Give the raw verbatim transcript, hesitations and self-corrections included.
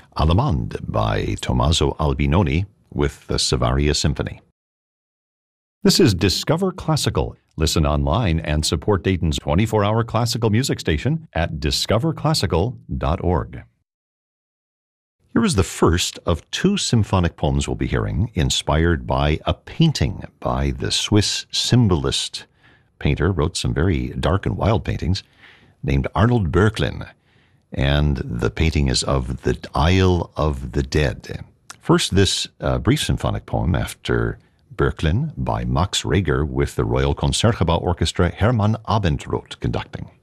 Allemande by Tommaso Albinoni with the Savaria Symphony. This is Discover Classical. Listen online and support Dayton's twenty-four hour classical music station at discover classical dot org. Here is the first of two symphonic poems we'll be hearing, inspired by a painting by the Swiss symbolist painter, wrote some very dark and wild paintings, named Arnold Böcklin. And the painting is of the Isle of the Dead. First, this uh, brief symphonic poem after Böcklin by Max Reger with the Royal Concertgebouw Orchestra, Hermann Abendroth conducting.